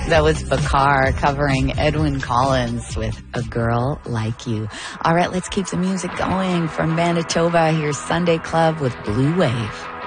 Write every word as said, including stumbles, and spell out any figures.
That was Bakar covering Edwyn Collins with A Girl Like You. All right, let's keep the music going from Manitoba. Here's Sunday Club with Blue Wave.